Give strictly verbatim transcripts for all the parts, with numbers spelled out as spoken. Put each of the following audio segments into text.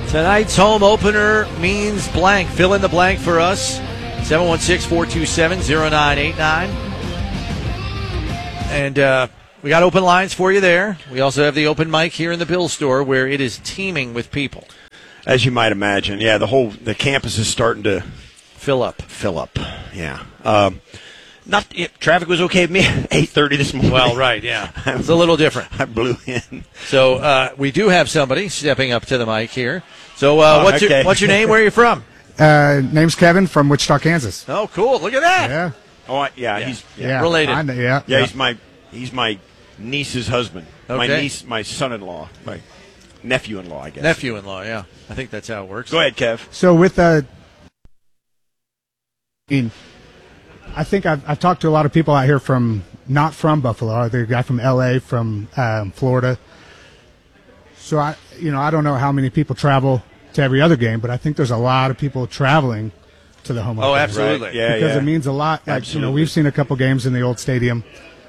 Tonight's home opener means blank. Fill in the blank for us. seven one six, four two seven, zero nine eight nine. And uh, we got open lines for you there. We also have the open mic here in the Bill store where it is teeming with people. As you might imagine, yeah, the whole the campus is starting to fill up. Fill up, yeah. Um, not it, traffic was okay with me at eight thirty this morning. Well, right, yeah, it's a little different. I blew in. So uh, we do have somebody stepping up to the mic here. So uh, oh, what's okay. your what's your name? Where are you from? Uh, name's Kevin from Wichita, Kansas. Oh, cool! Look at that. Yeah. Oh, I, yeah, yeah, he's yeah, yeah. related. I know, yeah, yeah, yeah, he's my he's my niece's husband. Okay. My niece, my son-in-law, my nephew-in-law, I guess. Nephew-in-law, yeah. I think that's how it works. Go ahead, Kev. So with uh, I think I've, I've talked to a lot of people out here from not from Buffalo. There's a guy from L A, from um, Florida. So I, you know, I don't know how many people travel to every other game, but I think there's a lot of people traveling to the home. Oh, opener. absolutely. Right. Yeah, because yeah. it means a lot. Like, Absolutely. you know, we've seen a couple games in the old stadium,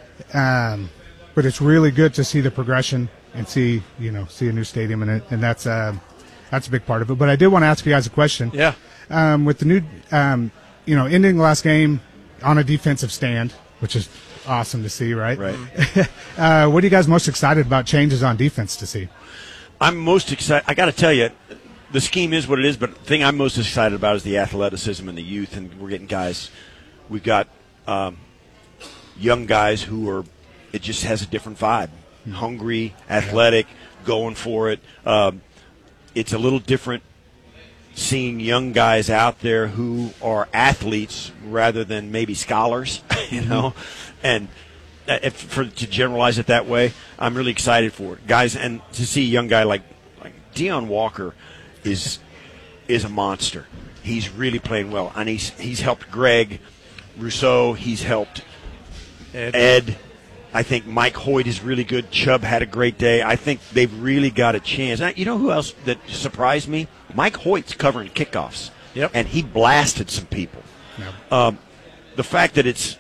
um, but it's really good to see the progression and see, you know, see a new stadium in it, and that's uh, that's a big part of it. But I did want to ask you guys a question. Yeah. Um, with the new, um, you know, ending the last game on a defensive stand, which is awesome to see, right? Right. uh, what are you guys most excited about changes on defense to see? I'm most excited. I got to tell you, the scheme is what it is, but the thing I'm most excited about is the athleticism and the youth, and we're getting guys. We've got um, young guys who are. It just has a different vibe. Mm-hmm. Hungry, athletic, going for it. Um, it's a little different seeing young guys out there who are athletes rather than maybe scholars, you know, and if, for to generalize it that way, I'm really excited for it, guys, and to see a young guy like like Deion Walker is is a monster. He's really playing well, and he's he's helped Greg Rousseau. He's helped Ed. Ed. I think Mike Hoyt is really good. Chubb had a great day. I think they've really got a chance. Now, you know who else that surprised me? Mike Hoyt's covering kickoffs. Yep. And he blasted some people. Yep. Um, the fact that it's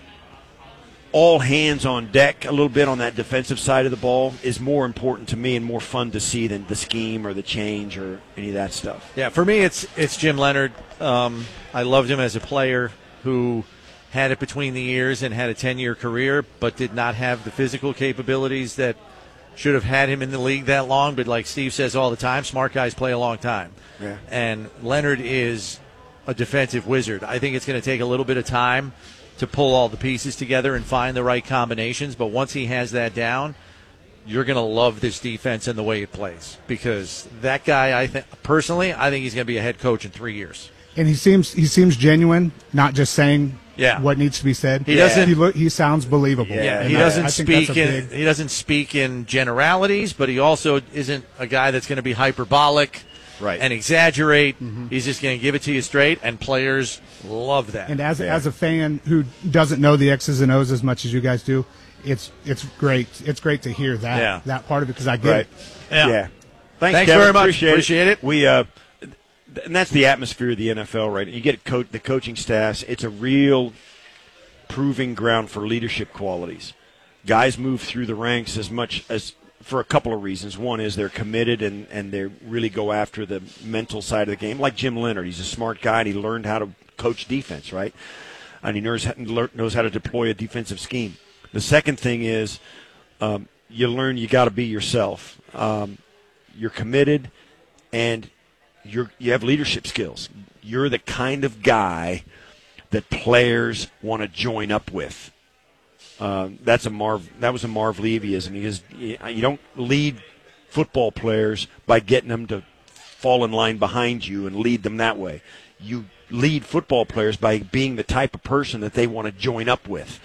all hands on deck a little bit on that defensive side of the ball is more important to me and more fun to see than the scheme or the change or any of that stuff. Yeah, for me, it's it's Jim Leonard. Um, I loved him as a player who had it between the ears and had a ten-year career, but did not have the physical capabilities that should have had him in the league that long. But like Steve says all the time, smart guys play a long time. Yeah. And Leonard is a defensive wizard. I think it's going to take a little bit of time to pull all the pieces together and find the right combinations. But once he has that down, you're going to love this defense and the way it plays. Because that guy, I think personally, I think he's going to be a head coach in three years. And he seems he seems genuine, not just saying yeah. what needs to be said. He doesn't. He, look, he sounds believable. Yeah, and he I, doesn't I think speak that's a in big, he doesn't speak in generalities, but he also isn't a guy that's going to be hyperbolic Right. and exaggerate. Mm-hmm. He's just going to give it to you straight, and players love that. And as yeah. as a fan who doesn't know the X's and O's as much as you guys do, it's it's great. It's great to hear that Yeah. that part of it because I get Right. it. yeah. Yeah. Thanks, Thanks Kevin. very much. Appreciate, Appreciate it. We uh, and that's the atmosphere of the N F L, right? You get co- the coaching staffs. It's a real proving ground for leadership qualities. Guys move through the ranks as much as for a couple of reasons. One is they're committed and, and they really go after the mental side of the game, like Jim Leonard. He's a smart guy, and he learned how to coach defense, right? And he knows how, knows how to deploy a defensive scheme. The second thing is um, you learn you got to be yourself. Um, you're committed, and you're, you have leadership skills. You're the kind of guy that players want to join up with. Uh, that's a Marv. That was a Marv Levyism. Because you don't lead football players by getting them to fall in line behind you and lead them that way. You lead football players by being the type of person that they want to join up with.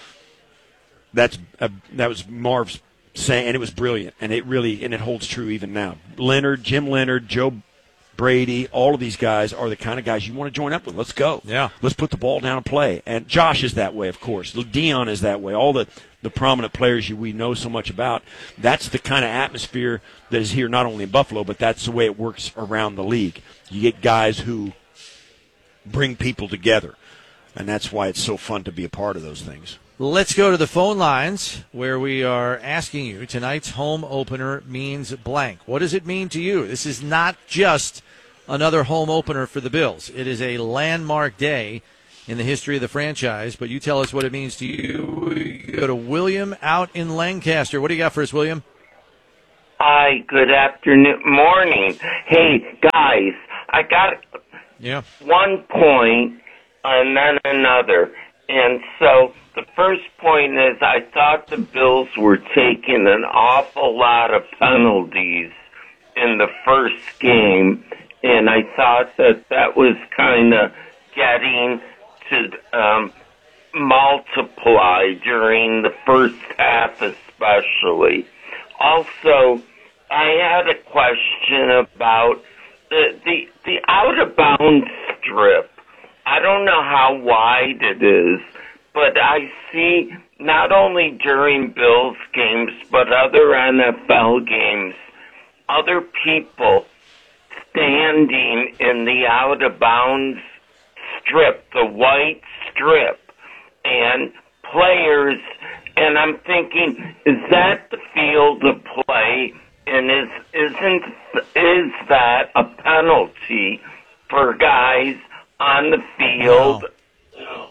That's a, that was Marv's saying, and it was brilliant, and it really and it holds true even now. Leonard, Jim Leonard, Joe Brady, all of these guys are the kind of guys you want to join up with. Let's go. Yeah. Let's put the ball down and play. And Josh is that way, of course. Deion is that way. All the, the prominent players you, we know so much about, that's the kind of atmosphere that is here not only in Buffalo, but that's the way it works around the league. You get guys who bring people together, and that's why it's so fun to be a part of those things. Let's go to the phone lines where we are asking you, tonight's home opener means blank. What does it mean to you? This is not just another home opener for the Bills. It is a landmark day in the history of the franchise, but you tell us what it means to you. We go to William out in Lancaster. What do you got for us, William? Hi, good afternoon, morning. Hey, guys, I got yeah. one point and then another. And so the first point is I thought the Bills were taking an awful lot of penalties in the first game, and I thought that that was kind of getting to um, multiply during the first half especially. Also, I had a question about the, the, the out-of-bounds strip. I don't know how wide it is, but I see not only during Bills games, but other N F L games, other people standing in the out-of-bounds strip, the white strip, and players, and I'm thinking, is that the field of play, and is, isn't, is that a penalty for guys on the field? No,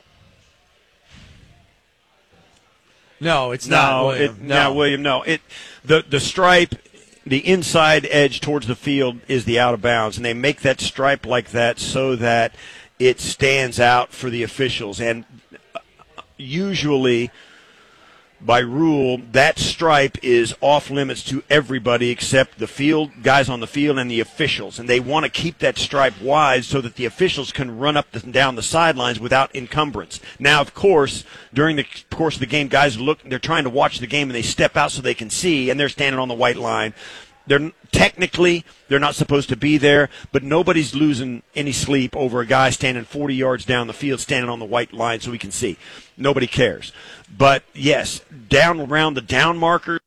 no it's no, not, William. It, no. no, William, no. It the the stripe, the inside edge towards the field is the out of bounds, and they make that stripe like that so that it stands out for the officials. And usually, by rule, that stripe is off limits to everybody except the field guys on the field and the officials, and they want to keep that stripe wide so that the officials can run up and down the sidelines without encumbrance. Now, of course, during the course of the game, guys look, they're trying to watch the game and they step out so they can see, and they're standing on the white line. They're technically they're not supposed to be there, but nobody's losing any sleep over a guy standing forty yards down the field, standing on the white line so we can see. Nobody cares. But yes, down around the down markers,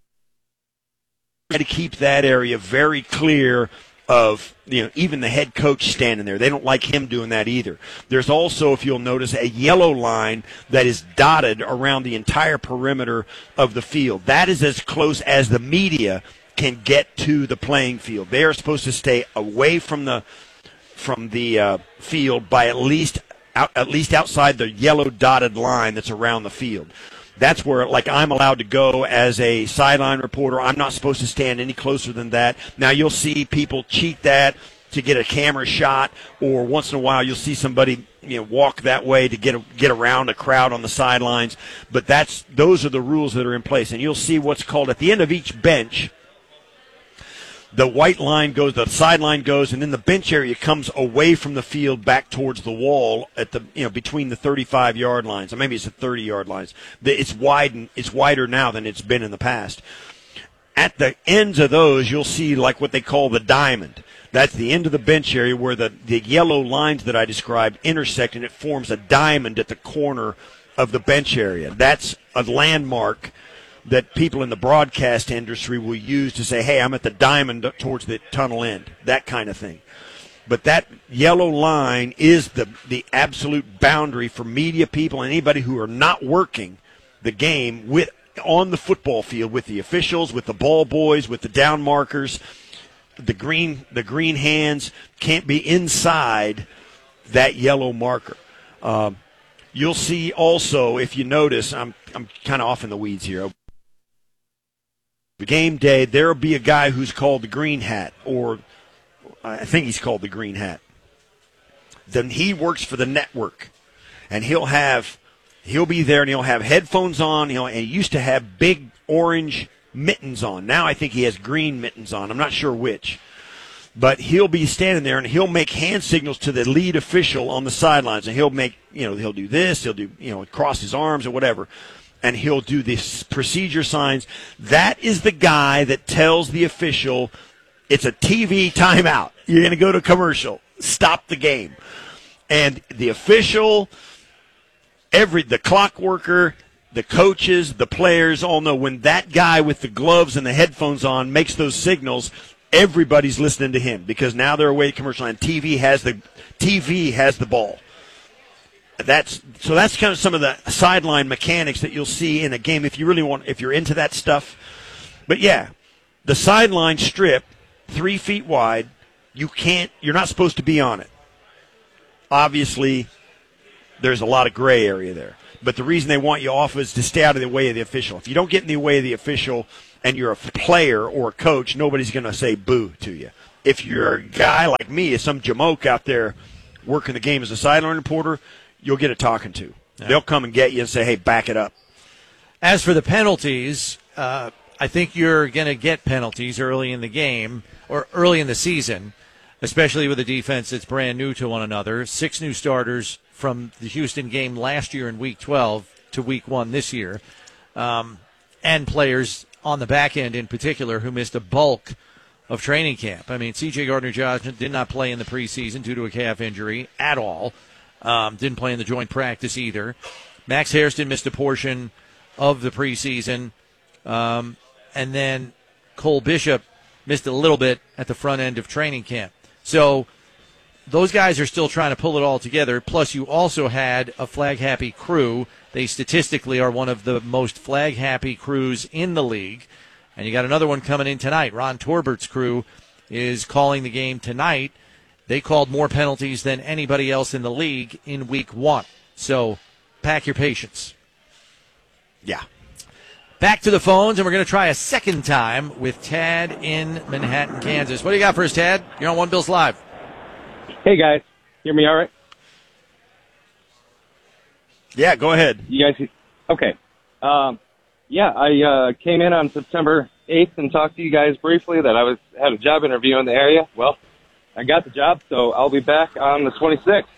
try to keep that area very clear of, you know, even the head coach standing there. They don't like him doing that either. There's also, if you'll notice, a yellow line that is dotted around the entire perimeter of the field. That is as close as the media can get to the playing field. They are supposed to stay away from the from the uh, field by at least out, at least outside the yellow dotted line that's around the field. That's where, like, I'm allowed to go as a sideline reporter. I'm not supposed to stand any closer than that. Now, you'll see people cheat that to get a camera shot, or once in a while you'll see somebody, you know, walk that way to get a, get around a crowd on the sidelines. But that's those are the rules that are in place. And you'll see what's called at the end of each bench, the white line goes, the sideline goes, and then the bench area comes away from the field back towards the wall at the, you know, between the thirty-five yard lines, or maybe it's the thirty yard lines. It's wide, it's wider now than it's been in the past. At the ends of those, you'll see like what they call the diamond. That's the end of the bench area where the, the yellow lines that I described intersect, and it forms a diamond at the corner of the bench area. That's a landmark that people in the broadcast industry will use to say, hey, I'm at the diamond towards the tunnel end, that kind of thing. But that yellow line is the, the absolute boundary for media people and anybody who are not working the game with on the football field with the officials, with the ball boys, with the down markers. The green, the green hands can't be inside that yellow marker. Um, you'll see also, if you notice, I'm, I'm kind of off in the weeds here. Game day, there will be a guy who's called the green hat, or I think he's called the green hat. Then he works for the network, and he'll have, he'll be there, and he'll have headphones on. He'll, and he used to have big orange mittens on. Now I think he has green mittens on. I'm not sure which. But he'll be standing there, and he'll make hand signals to the lead official on the sidelines, and he'll make, you know, he'll do this, he'll do, you know, cross his arms or whatever. And he'll do these procedure signs. That is the guy that tells the official it's a T V timeout. You're going to go to commercial. Stop the game. And the official, every the clock worker, the coaches, the players all know when that guy with the gloves and the headphones on makes those signals, everybody's listening to him because now they're away to commercial and T V has the T V has the ball. that's so that's kind of some of the sideline mechanics that you'll see in a game if you really want, if you're into that stuff. But yeah, the sideline strip, three feet wide, you can't, you're not supposed to be on it. Obviously, there's a lot of gray area there. But the reason they want you off is to stay out of the way of the official. If you don't get in the way of the official and you're a player or a coach, nobody's going to say boo to you. If you're a guy like me, as some jamoke out there working the game as a sideline reporter, you'll get a talking to. Yeah. They'll come and get you and say, hey, back it up. As for the penalties, uh, I think you're going to get penalties early in the game or early in the season, especially with a defense that's brand new to one another. Six new starters from the Houston game last year in Week twelve to Week one this year, um, and players on the back end in particular who missed a bulk of training camp. I mean, C J Gardner-Johnson did not play in the preseason due to a calf injury at all. Um, didn't play in the joint practice either. Max Hairston missed a portion of the preseason. Um, and then Cole Bishop missed a little bit at the front end of training camp. So those guys are still trying to pull it all together. Plus, you also had a flag-happy crew. They statistically are one of the most flag-happy crews in the league. And you got another one coming in tonight. Ron Torbert's crew is calling the game tonight. They called more penalties than anybody else in the league in week one. So pack your patience. Yeah. Back to the phones, and we're going to try a second time with Tad in Manhattan, Kansas. What do you got for us, Tad? You're on One Bills Live. Hey, guys. Hear me all right? Yeah, go ahead. You guys? Okay. Um, yeah, I uh, came in on September eighth and talked to you guys briefly that I was had a job interview in the area. Well, I got the job, so I'll be back on the twenty-sixth.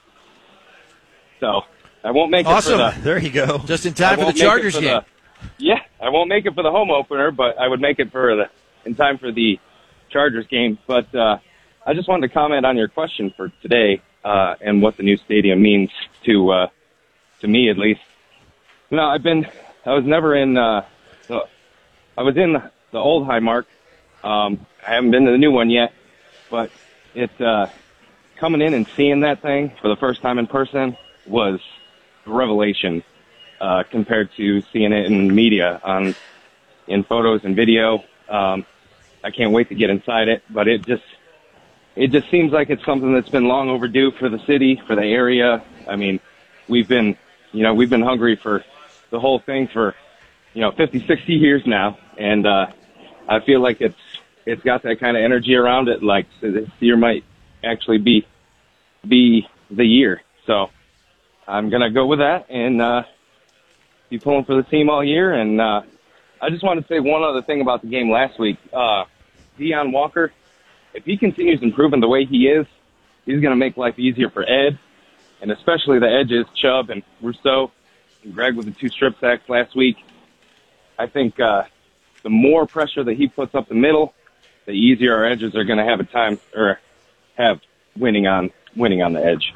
So I won't make awesome. it for the... There you go. Just in time for the Chargers for game. The, yeah, I won't make it for the home opener, but I would make it for the in time for the Chargers game. But uh, I just wanted to comment on your question for today uh, and what the new stadium means to uh, to me, at least. You know, I've been... I was never in... Uh, the, I was in the, the old Highmark. Um, I haven't been to the new one yet, but it uh, coming in and seeing that thing for the first time in person was a revelation uh, compared to seeing it in media, on in photos and video. Um, I can't wait to get inside it, but it just it just seems like it's something that's been long overdue for the city, for the area. I mean, we've been, you know, we've been hungry for the whole thing for, you know, fifty, sixty years now, and uh, I feel like it's it's got that kind of energy around it. Like this year might actually be be the year. So I'm gonna go with that and uh, be pulling for the team all year. And uh, I just wanted to say one other thing about the game last week. Uh, Deon Walker, if he continues improving the way he is, he's gonna make life easier for Ed, and especially the edges, Chubb and Rousseau and Greg with the two strip sacks last week. I think uh, the more pressure that he puts up the middle, the easier our edges are going to have a time or have winning on winning on the edge.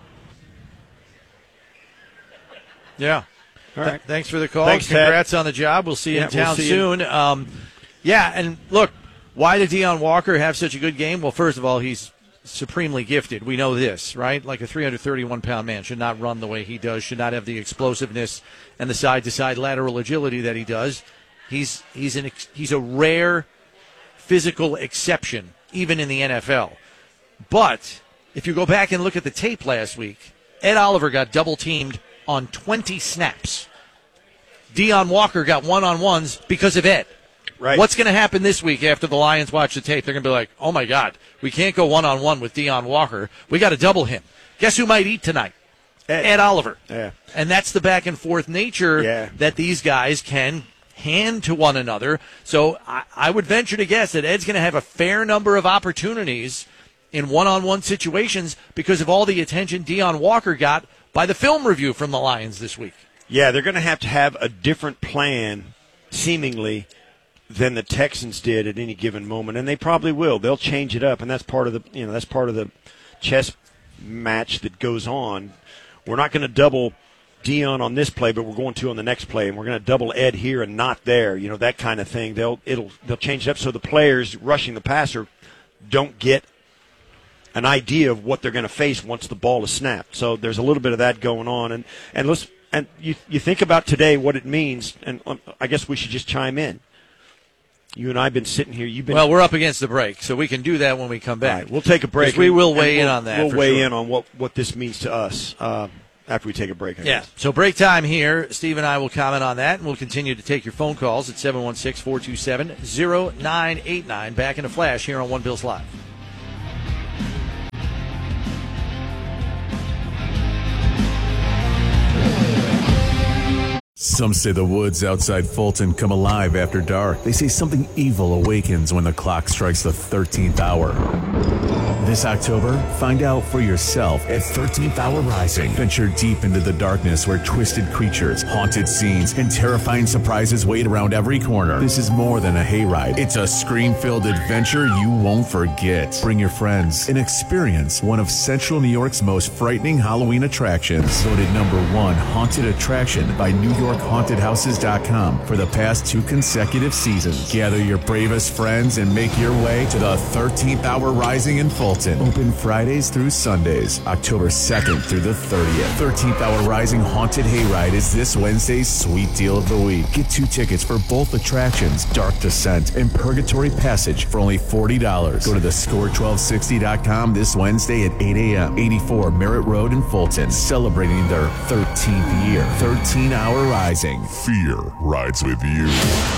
Yeah. All right. Th- thanks for the call. Thanks, Congrats Ted. on the job. We'll see you yeah, in town we'll soon. Um, yeah, and look, why did Deon Walker have such a good game? Well, first of all, he's supremely gifted. We know this, right? Like a three hundred thirty-one pound man should not run the way he does, should not have the explosiveness and the side-to-side lateral agility that he does. He's he's an he's a rare physical exception, even in the N F L. But if you go back and look at the tape last week, Ed Oliver got double-teamed on twenty snaps. Deon Walker got one-on-ones because of Ed. Right. What's going to happen this week after the Lions watch the tape? They're going to be like, oh, my God, we can't go one-on-one with Deon Walker. We got to double him. Guess who might eat tonight? Ed, Ed Oliver. Yeah. And that's the back-and-forth nature yeah. that these guys can hand to one another. So I, I would venture to guess that Ed's going to have a fair number of opportunities in one-on-one situations because of all the attention Deon Walker got by the film review from the Lions this week. Yeah, they're going to have to have a different plan, seemingly, than the Texans did at any given moment, and they probably will. They'll change it up, and that's part of the you know that's part of the chess match that goes on. We're not going to double Deon on this play, but we're going to on the next play, and we're going to double Ed here and not there. You know, that kind of thing. They'll it'll they'll change it up so the players rushing the passer don't get an idea of what they're going to face once the ball is snapped. So there's a little bit of that going on. And, and let's and you you think about today what it means, and um, I guess we should just chime in. You and I have been sitting here. You've been well, we're up against the break, so we can do that when we come back. Right, we'll take a break. We will and weigh we'll, in on that. We'll for weigh sure. in on what, what this means to us uh, after we take a break. I Yeah, guess. so break time here. Steve and I will comment on that, and we'll continue to take your phone calls at seven one six, four two seven, zero nine eight nine. Back in a flash here on One Bills Live. Some say the woods outside Fulton come alive after dark. They say something evil awakens when the clock strikes the thirteenth hour. This October, find out for yourself at thirteenth Hour Rising. Venture deep into the darkness where twisted creatures, haunted scenes, and terrifying surprises wait around every corner. This is more than a hayride. It's a scream-filled adventure you won't forget. Bring your friends and experience one of Central New York's most frightening Halloween attractions. Voted number one haunted attraction by New York Haunted Houses dot com for the past two consecutive seasons. Gather your bravest friends and make your way to the thirteenth Hour Rising in Fulton. Open Fridays through Sundays, October second through the thirtieth. thirteenth Hour Rising Haunted Hayride is this Wednesday's sweet deal of the week. Get two tickets for both attractions, Dark Descent and Purgatory Passage, for only forty dollars. Go to the score twelve sixty dot com this Wednesday at eight a.m. eighty-four Merritt Road in Fulton, celebrating their thirteenth year. thirteen Hour Rising. Fear rides with you.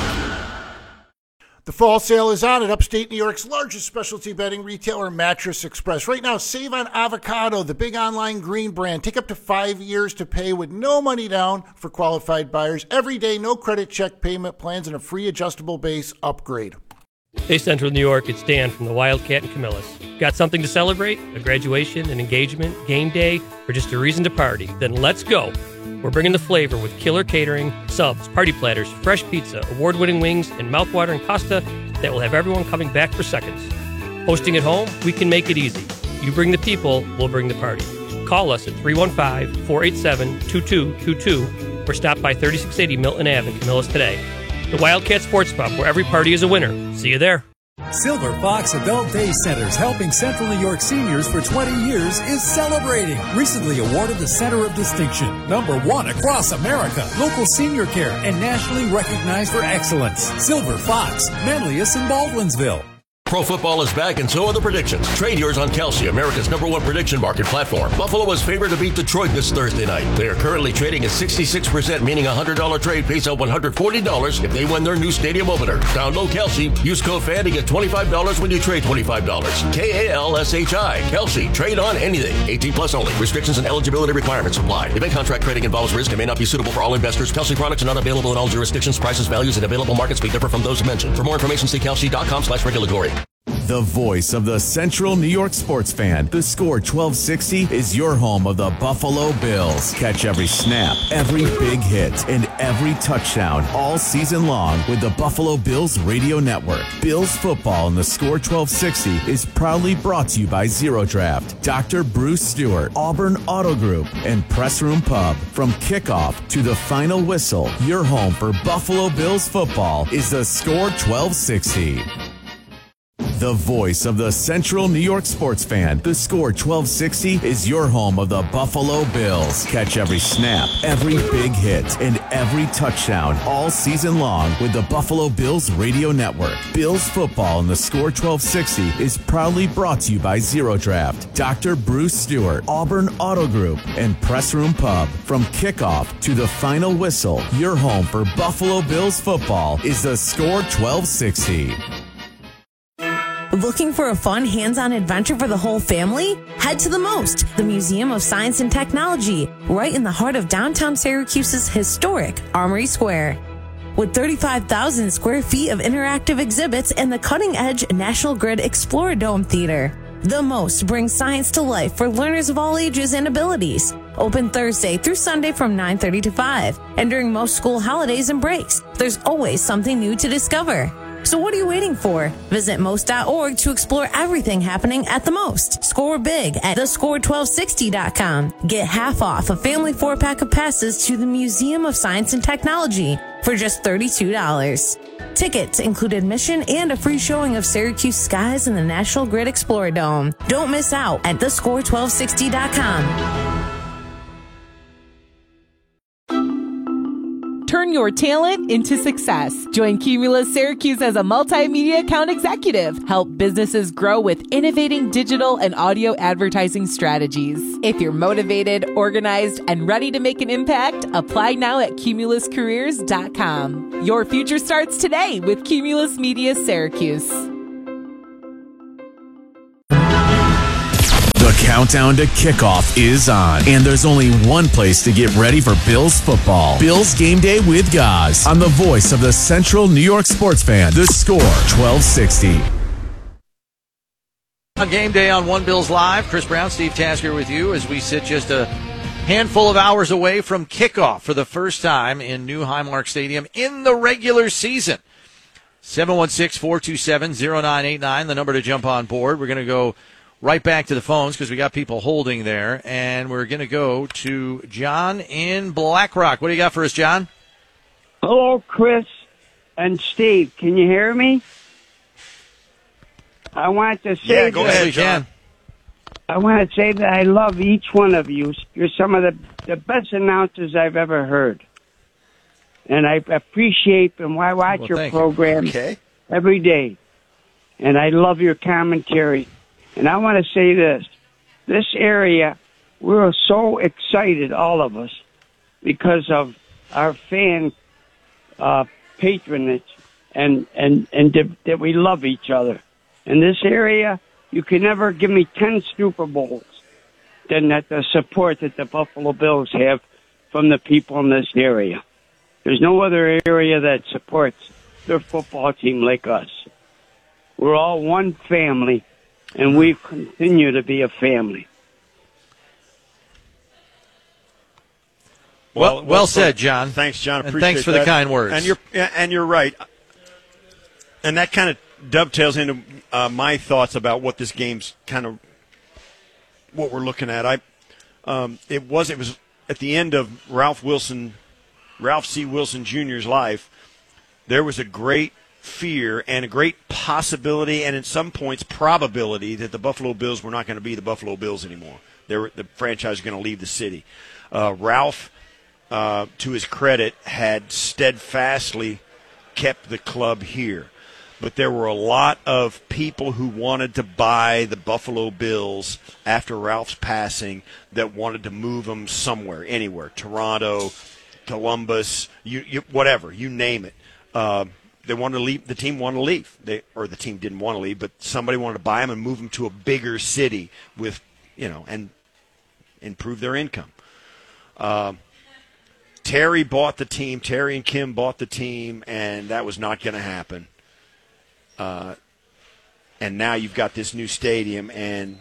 The fall sale is on at upstate New York's largest specialty bedding retailer, Mattress Express. Right now, save on Avocado, the big online green brand. Take up to five years to pay with no money down for qualified buyers. Every day, no credit check payment plans, and a free adjustable base upgrade. Hey, Central New York, it's Dan from the Wildcat and Camillus. Got something to celebrate? A graduation, an engagement, game day, or just a reason to party? Then let's go. We're bringing the flavor with killer catering, subs, party platters, fresh pizza, award-winning wings, and mouth-watering pasta that will have everyone coming back for seconds. Hosting at home, we can make it easy. You bring the people, we'll bring the party. Call us at three one five, four eight seven, two two two two or stop by thirty-six eighty Milton Avenue in Camillus today. The Wildcat Sports Pub, where every party is a winner. See you there. Silver Fox Adult Day Centers, helping Central New York seniors for twenty years, is celebrating. Recently awarded the Center of Distinction, number one across America, local senior care, and nationally recognized for excellence. Silver Fox, Manlius and Baldwinsville. Pro football is back, and so are the predictions. Trade yours on Kelsey, America's number one prediction market platform. Buffalo is favored to beat Detroit this Thursday night. They are currently trading at sixty-six percent, meaning a one hundred dollars trade pays out one hundred forty dollars if they win their new stadium opener. Download Kelsey. Use code FAN to get twenty-five dollars when you trade twenty-five dollars. K A L S H I. Kelsey. Trade on anything. eighteen plus only. Restrictions and eligibility requirements apply. Event contract trading involves risk and may not be suitable for all investors. Kelsey products are not available in all jurisdictions. Prices, values, and available markets may differ from those mentioned. For more information, see kelsey.com slash regulatory. The voice of the Central New York sports fan. The Score twelve sixty is your home of the Buffalo Bills. Catch every snap, every big hit, and every touchdown all season long with the Buffalo Bills radio network. Bills football in the Score twelve sixty is proudly brought to you by Zero Draft, Doctor Bruce Stewart, Auburn Auto Group, and Press Room Pub. From kickoff to the final whistle, your home for Buffalo Bills football is the Score twelve sixty. The voice of the Central New York sports fan. The Score twelve sixty is your home of the Buffalo Bills. Catch every snap, every big hit, and every touchdown all season long with the Buffalo Bills radio network. Bills football in the Score twelve sixty is proudly brought to you by Zero Draft, Doctor Bruce Stewart, Auburn Auto Group, and Press Room Pub. From kickoff to the final whistle, your home for Buffalo Bills football is the Score twelve sixty. Looking for a fun, hands-on adventure for the whole family? Head to the MOST, the Museum of Science and Technology, right in the heart of downtown Syracuse's historic Armory Square. With thirty-five thousand square feet of interactive exhibits and the cutting-edge National Grid Explorer Dome Theater, the MOST brings science to life for learners of all ages and abilities. Open Thursday through Sunday from nine thirty to five, and during most school holidays and breaks, there's always something new to discover. So what are you waiting for? Visit most dot org to explore everything happening at the MOST. Score big at the score twelve sixty dot com. Get half off a family four-pack of passes to the Museum of Science and Technology for just thirty-two dollars. Tickets include admission and a free showing of Syracuse skies in the National Grid Explorer Dome. Don't miss out at the score twelve sixty dot com. Turn your talent into success. Join Cumulus Syracuse as a multimedia account executive. Help businesses grow with innovating digital and audio advertising strategies. If you're motivated, organized, and ready to make an impact, apply now at cumulus careers dot com. Your future starts today with Cumulus Media Syracuse. The countdown to kickoff is on, and there's only one place to get ready for Bills football. Bills Game Day with Gaz on the voice of the Central New York sports fan. The Score, twelve sixty. On Game Day on One Bills Live, Chris Brown, Steve Tasker with you as we sit just a handful of hours away from kickoff for the first time in New Highmark Stadium in the regular season. seven one six, four two seven, zero nine eight nine, the number to jump on board. We're going to go right back to the phones because we got people holding there, and we're going to go to John in Black Rock. What do you got for us, John? Hello, Chris and Steve. Can you hear me? I want to say yeah, go that, ahead, John. I want to say that I love each one of you. You're some of the, the best announcers I've ever heard. And I appreciate and I watch well, your program okay. every day. And I love your commentary. And I want to say this. This area, we're so excited, all of us, because of our fan uh, patronage and, and, and th- that we love each other. In this area, you can never give me ten Super Bowls than that the support that the Buffalo Bills have from the people in this area. There's no other area that supports their football team like us. We're all one family. And we continue to be a family. Well, well, well said, John. Thanks, John. And thanks for that. the kind words. And you're and you're right. And that kind of dovetails into uh, my thoughts about what this game's kind of what we're looking at. I um, it was it was at the end of Ralph Wilson, Ralph C. Wilson Junior's life. There was a great fear and a great possibility and in some points probability that the Buffalo Bills were not going to be the Buffalo Bills anymore. They were, the franchise was going to leave the city. Uh, Ralph, uh, to his credit, had steadfastly kept the club here. But there were a lot of people who wanted to buy the Buffalo Bills after Ralph's passing that wanted to move them somewhere, anywhere, Toronto, Columbus, you, you, whatever, you name it. Uh, They wanted to leave. The team wanted to leave, they, or the team didn't want to leave, but somebody wanted to buy them and move them to a bigger city with, you know, and improve their income. Uh, Terry bought the team. Terry and Kim bought the team, and that was not going to happen. Uh, and now you've got this new stadium, and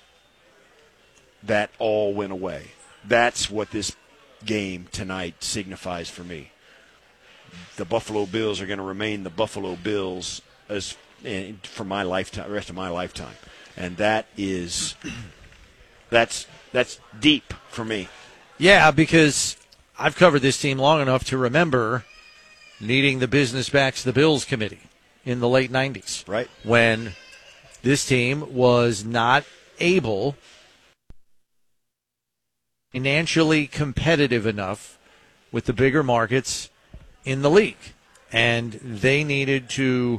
that all went away. That's what this game tonight signifies for me. The Buffalo Bills are going to remain the Buffalo Bills as for my lifetime, the rest of my lifetime, and that is that's that's deep for me. Yeah, because I've covered this team long enough to remember needing the business backs the Bills committee in the late nineties, right? When this team was not able, financially competitive enough with the bigger markets in the league, and they needed to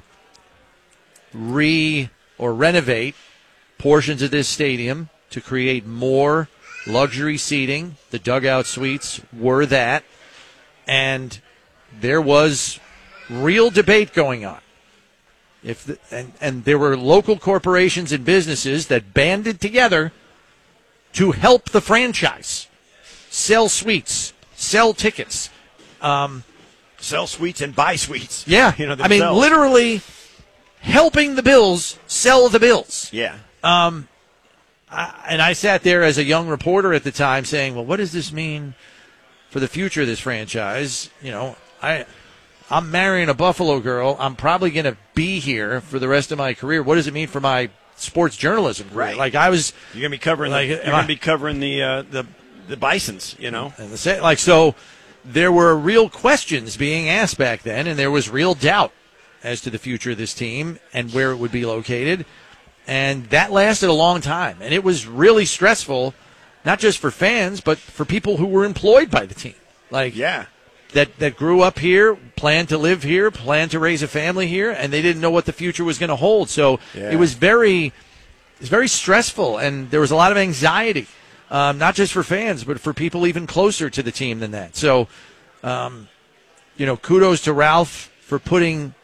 re or renovate portions of this stadium to create more luxury seating. The dugout suites were that, and there was real debate going on. If the, and, and there were local corporations and businesses that banded together to help the franchise sell suites, sell tickets, um, sell suites and buy suites. Yeah, you know, I mean, literally helping the Bills sell the Bills. Yeah. Um, I, and I sat there as a young reporter at the time saying, well, what does this mean for the future of this franchise? You know, I, I'm marrying a Buffalo girl. I'm probably going to be here for the rest of my career. What does it mean for my sports journalism career? Right. Like I was, you're going to be covering. Like, the, you're going to be covering the uh, the the Bisons. You know, and the like so. There were real questions being asked back then, and there was real doubt as to the future of this team and where it would be located. And that lasted a long time. And it was really stressful, not just for fans, but for people who were employed by the team. Like, yeah. that, that grew up here, planned to live here, planned to raise a family here, and they didn't know what the future was going to hold. So yeah. it was very, it was very stressful, and there was a lot of anxiety, um, not just for fans, but for people even closer to the team than that. So, um, you know, kudos to Ralph for putting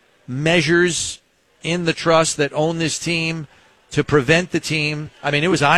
measures in the trust that own this team to prevent the team. I mean, it was